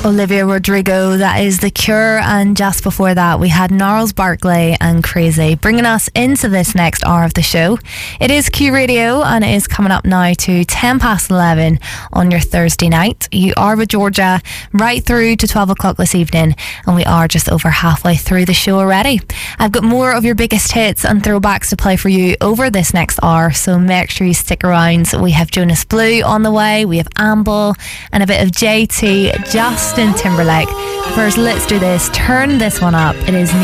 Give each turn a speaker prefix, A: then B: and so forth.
A: Olivia Rodrigo, that is The Cure, and just before that we had Gnarls Barkley and Crazy, bringing us into this next hour of the show. It is Q Radio and it is coming up now to 10 past 11 on your Thursday night. You are with Georgia right through to 12 o'clock this evening, and we are just over halfway through the show already. I've got more of your biggest hits and throwbacks to play for you over this next hour, so make sure you stick around. We have Jonas Blue on the way, we have Amble and a bit of JT, Justin Timberlake. First, let's do this. Turn this one up. It is